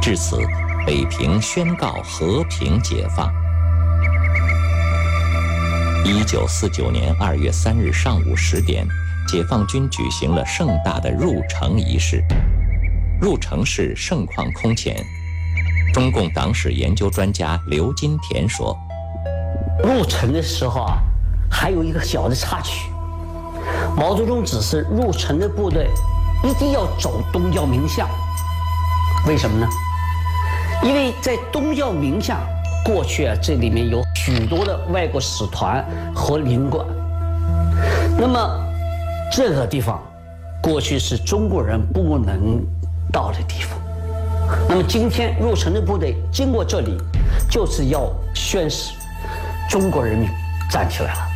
至此，北平宣告和平解放。1949年2月3日上午10点，解放军举行了盛大的入城仪式。入城时盛况空前。中共党史研究专家刘金田说：“ 入城的时候啊，还有一个小的插曲。毛泽东指示入城的部队一定要走东交民巷。为什么呢？因为在东交民巷过去啊，这里面有许多的外国使团和领馆。那么这个地方过去是中国人不能到的地方。那么今天入城的部队经过这里，就是要宣示中国人民站起来了。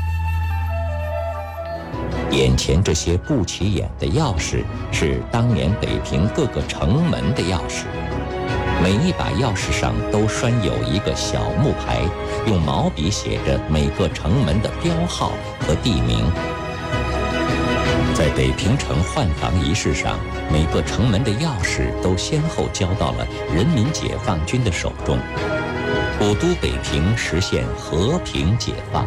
眼前这些不起眼的钥匙，是当年北平各个城门的钥匙。每一把钥匙上都拴有一个小木牌，用毛笔写着每个城门的标号和地名。在北平城换防仪式上，每个城门的钥匙都先后交到了人民解放军的手中，古都北平实现和平解放。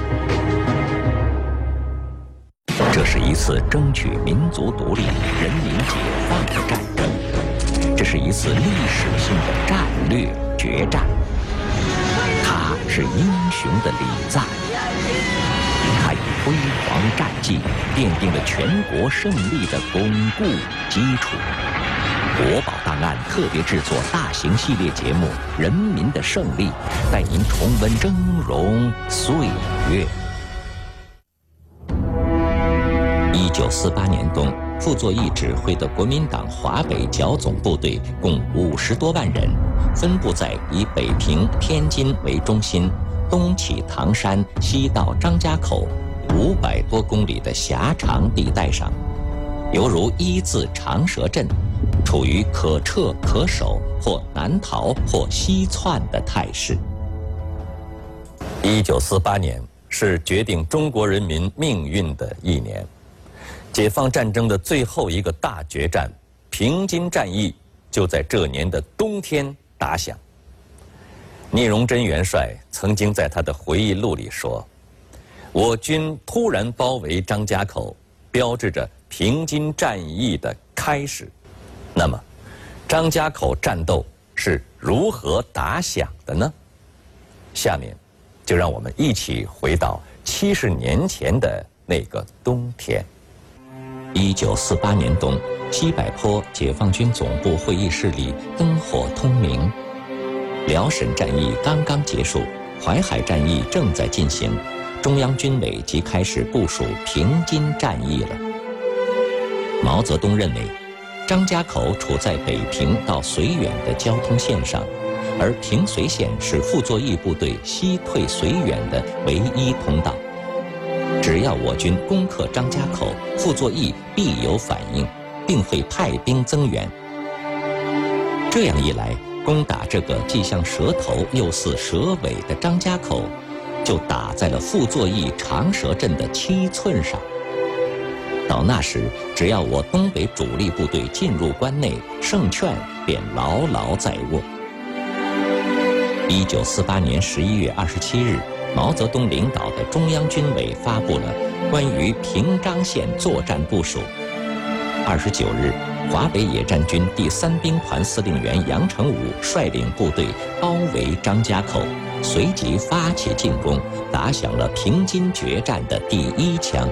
这是一次争取民族独立、人民解放的战争，这是一次历史性的战略决战。它是英雄的礼赞，它以辉煌战绩奠定了全国胜利的巩固基础。国宝档案特别制作大型系列节目《人民的胜利》，带您重温峥嵘岁月。1948年冬，傅作义指挥的国民党华北剿总部队共50多万人，分布在以北平、天津为中心，东起唐山，西到张家口500多公里的狭长地带上，犹如一字长蛇阵，处于可撤可守，或南逃或西窜的态势。1948年是决定中国人民命运的一年。解放战争的最后一个大决战——平津战役，就在这年的冬天打响。聂荣臻元帅曾经在他的回忆录里说：“我军突然包围张家口，标志着平津战役的开始。”那么，张家口战斗是如何打响的呢？下面，就让我们一起回到70年前的那个冬天。1948年冬，西柏坡解放军总部会议室里灯火通明。辽沈战役刚刚结束，淮海战役正在进行，中央军委即开始部署平津战役了。毛泽东认为，张家口处在北平到绥远的交通线上，而平绥线是傅作义部队西退绥远的唯一通道。只要我军攻克张家口，傅作义必有反应，并会派兵增援。这样一来，攻打这个既像蛇头又似蛇尾的张家口，就打在了傅作义长蛇阵的7寸上。到那时，只要我东北主力部队进入关内，胜券便牢牢在握。1948年11月27日，毛泽东领导的中央军委发布了关于平张线作战部署。29日，华北野战军第3兵团司令员杨成武率领部队包围张家口，随即发起进攻，打响了平津决战的第1枪。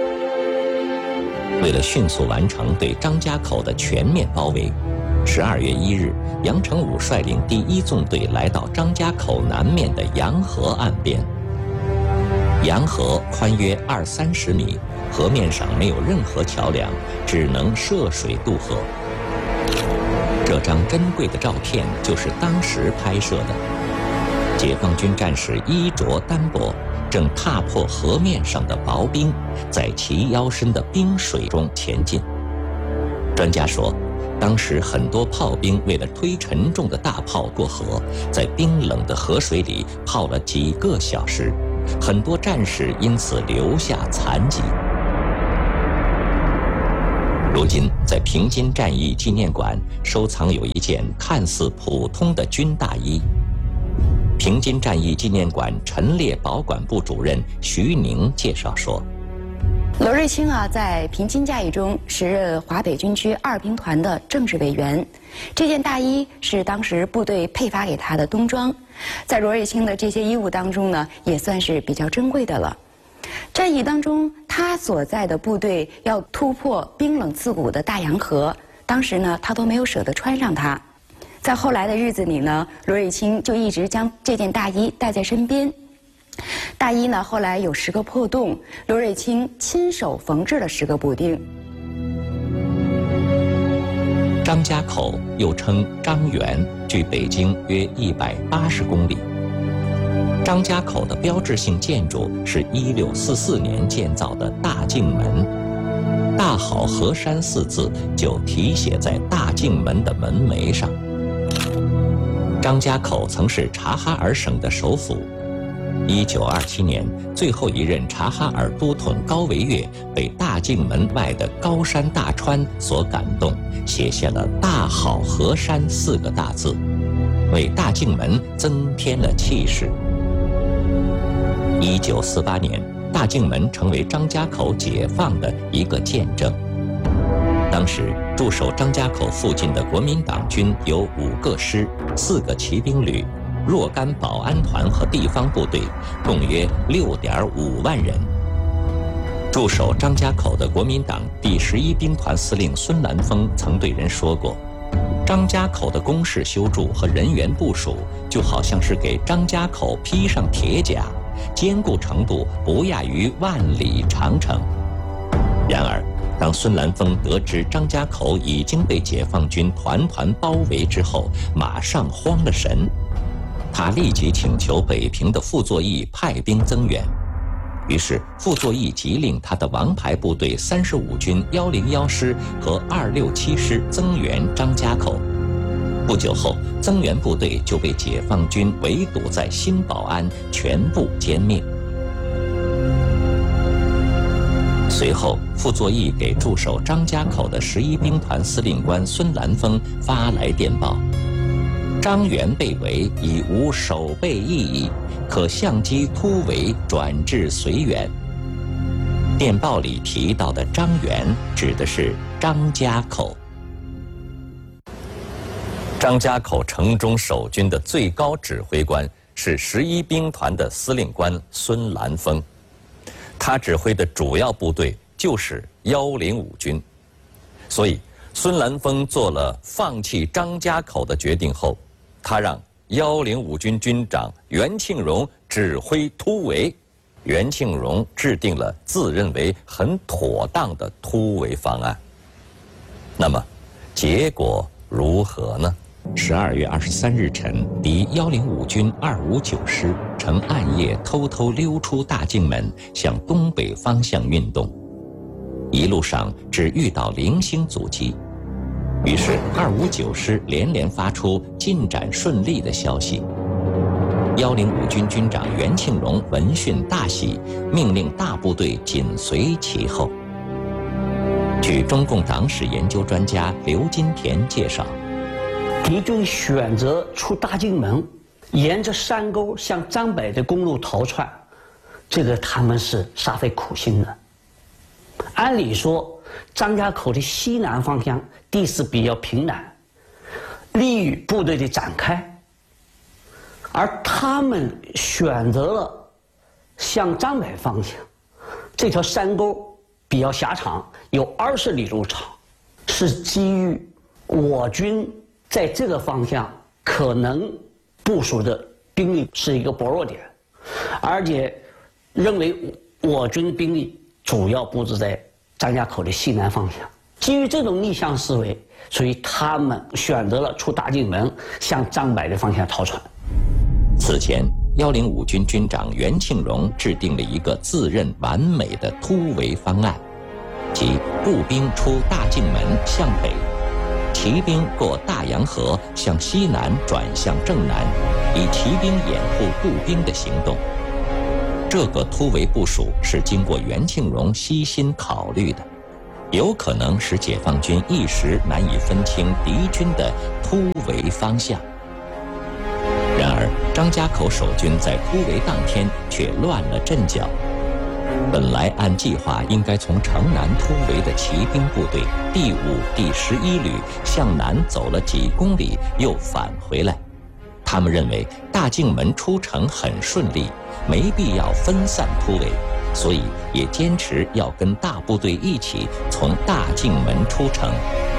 为了迅速完成对张家口的全面包围，12月1日，杨成武率领第1纵队来到张家口南面的洋河岸边。洋河宽约20-30米，河面上没有任何桥梁，只能涉水渡河。这张珍贵的照片就是当时拍摄的。解放军战士衣着单薄，正踏破河面上的薄冰，在齐腰深的冰水中前进。专家说，当时很多炮兵为了推沉重的大炮过河，在冰冷的河水里泡了几个小时，很多战士因此留下残疾。 如今，在平津战役纪念馆收藏有一件看似普通的军大衣。平津战役纪念馆陈列保管部主任徐宁介绍说：“ 罗瑞卿在平津战役中时任华北军区2兵团的政治委员。这件大衣是当时部队配发给他的冬装，在罗瑞卿的这些衣物当中呢，也算是比较珍贵的了。战役当中，他所在的部队要突破冰冷刺骨的大洋河，当时呢，他都没有舍得穿上它。在后来的日子里呢，罗瑞卿就一直将这件大衣带在身边。大衣呢，后来有10个破洞，罗瑞卿亲手缝制了10个补丁。 张家口又称张园，距北京约180公里。张家口的标志性建筑是1644年建造的大镜门，大好河山4字就题写在大镜门的门楣上。张家口曾是察哈尔省的首府。1927年，最后一任察哈尔都统高维岳被大镜门外的高山大川所感动，写下了“大好河山”4个大字，为大镜门增添了气势。1948年，大镜门成为张家口解放的一个见证。当时驻守张家口附近的国民党军有5个师、4个骑兵旅、若干保安团和地方部队，共约6.5万人。驻守张家口的国民党第11兵团司令孙兰峰曾对人说过：“张家口的工事修筑和人员部署，就好像是给张家口披上铁甲，坚固程度不亚于万里长城。”然而，当孙兰峰得知张家口已经被解放军团团包围之后，马上慌了神。他立即请求北平的傅作义派兵增援。于是傅作义急令他的王牌部队35军101师和267师增援张家口。不久后，增援部队就被解放军围堵在新保安，全部歼灭。随后，傅作义给驻守张家口的11兵团司令官孙兰峰发来电报：“张园被围，已无守备意义，可相机突围，转至绥远。”电报里提到的张园指的是张家口。张家口城中守军的最高指挥官是11兵团的司令官孙兰峰。他指挥的主要部队就是105军，所以孙兰峰做了放弃张家口的决定后，他让105军军长袁庆荣指挥突围。袁庆荣制定了自认为很妥当的突围方案。那么，结果如何呢？12月23日晨，敌105军259师乘暗夜偷偷溜出大镜门，向东北方向运动。一路上只遇到零星阻击，于是259师连连发出进展顺利的消息。105军军长袁庆荣闻讯大喜，命令大部队紧随其后。据中共党史研究专家刘金田介绍， 敌军选择出大镜门，沿着山沟向张北的公路逃窜，这个他们是煞费苦心的。按理说，张家口的西南方向地势比较平坦，利于部队的展开，而他们选择了向张北方向，这条山沟比较狭长，有20里路长，是基于我军在这个方向可能部署的兵力是一个薄弱点，而且认为我军兵力主要布置在张家口的西南方向。基于这种逆向思维，所以他们选择了出大镜门，向张北的方向逃窜。 此前，105军军长袁庆荣制定了一个自认完美的突围方案，即步兵出大镜门向北，骑兵过大洋河向西南转向正南，以骑兵掩护步兵的行动。这个突围部署是经过袁庆荣悉心考虑的。 有可能使解放军一时难以分清敌军的突围方向。然而，张家口守军在突围当天却乱了阵脚。本来按计划应该从城南突围的骑兵部队第5、第11旅向南走了几公里，又返回来。他们认为大径门出城很顺利，没必要分散突围，所以也坚持要跟大部队一起从大径门出城。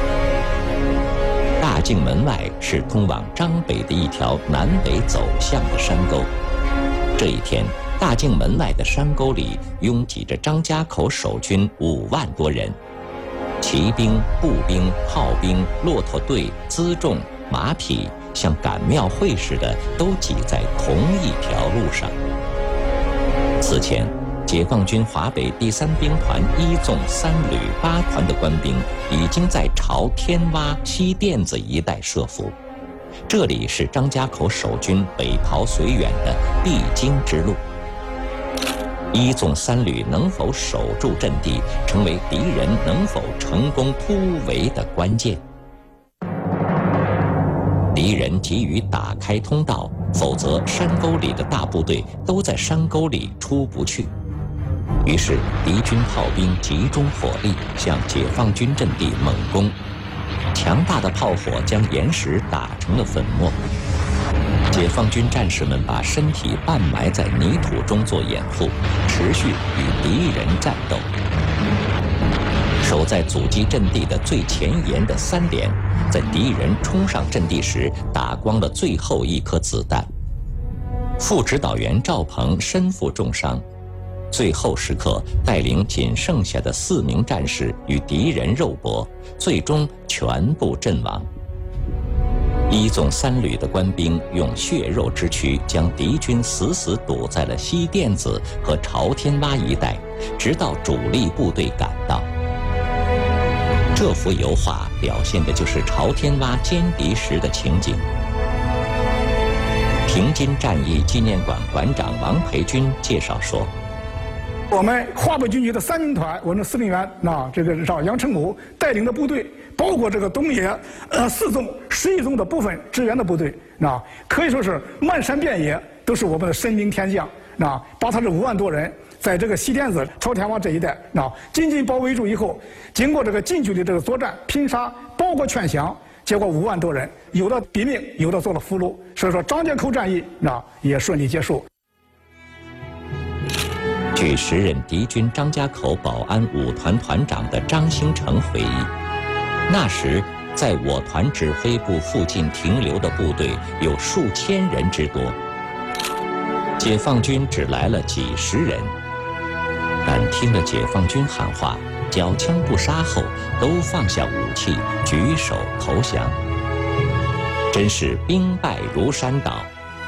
大径门外是通往张北的一条南北走向的山沟。这一天，大径门外的山沟里拥挤着张家口守军5万多人，骑兵、步兵、炮兵、骆驼队、辎重、马匹，像赶庙会似的都挤在同一条路上。此前，解放军华北第3兵团1纵3旅8团的官兵已经在朝天洼、西甸子一带设伏，这里是张家口守军北逃绥远的必经之路。1纵3旅能否守住阵地，成为敌人能否成功突围的关键。敌人急于打开通道，否则山沟里的大部队都在山沟里出不去。于是敌军炮兵集中火力向解放军阵地猛攻，强大的炮火将岩石打成了粉末。解放军战士们把身体半埋在泥土中做掩护，持续与敌人战斗。守在阻击阵地的最前沿的3连，在敌人冲上阵地时打光了最后一颗子弹。副指导员赵鹏身负重伤，最后时刻带领仅剩下的4名战士与敌人肉搏，最终全部阵亡。1纵3旅的官兵用血肉之躯将敌军死死堵在了西甸子和朝天洼一带，直到主力部队赶到。这幅油画表现的就是朝天洼歼敌时的情景。平津战役纪念馆馆长王培军介绍说， 我们华北军区的3兵团，我们司令员这个杨成武带领的部队，包括这个东野4纵、11纵的部分支援的部队，可以说是漫山遍野都是我们的神兵天将，把他这5万多人在这个西甸子、朝天洼这一带紧紧包围住以后，经过这个近距离这个作战拼杀，包括劝降，结果5万多人有的毙命，有的做了俘虏，所以说张家口战役也顺利结束。 据时任敌军张家口保安5团团长的张兴成回忆，那时在我团指挥部附近停留的部队有数千人之多，解放军只来了几十人，但听了解放军喊话，缴枪不杀后，都放下武器，举手投降，真是兵败如山倒。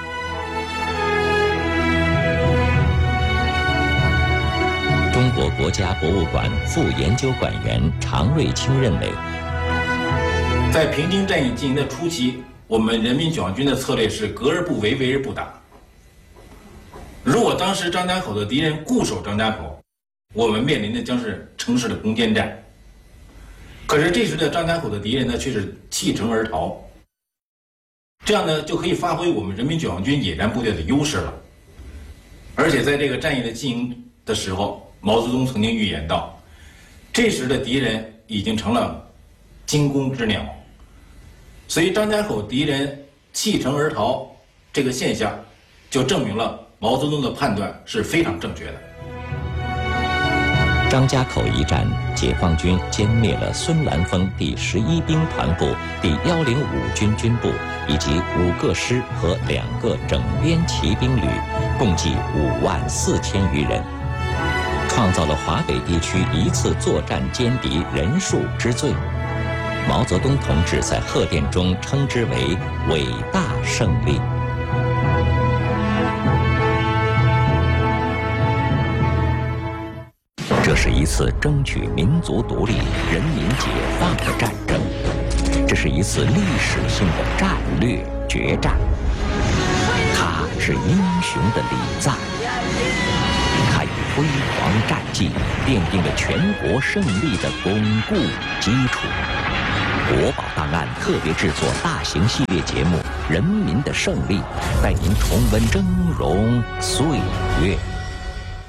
中国国家博物馆副研究馆员常瑞清认为， 在平津战役进行的初期，我们人民解放军的策略是隔而不围，围而不打。如果当时张家口的敌人固守张家口，我们面临的将是城市的攻坚战。可是这时的张家口的敌人呢，却是弃城而逃，这样呢就可以发挥我们人民解放军野战部队的优势了。而且在这个战役的进行的时候，毛泽东曾经预言到，这时的敌人已经成了惊弓之鸟，所以张家口敌人弃城而逃这个现象，就证明了毛泽东的判断是非常正确的。 张家口一战，解放军歼灭了孙兰峰第11兵团部第105军军部以及5个师和2个整编骑兵旅，共计54000余人，创造了华北地区一次作战歼敌人数之最。毛泽东同志在贺电中称之为伟大胜利。这是一次争取民族独立、人民解放的战争，这是一次历史性的战略决战，它是英雄的礼赞。 他以辉煌战绩奠定了全国胜利的巩固基础。国宝档案特别制作大型系列节目《人民的胜利》，带您重温峥嵘岁月。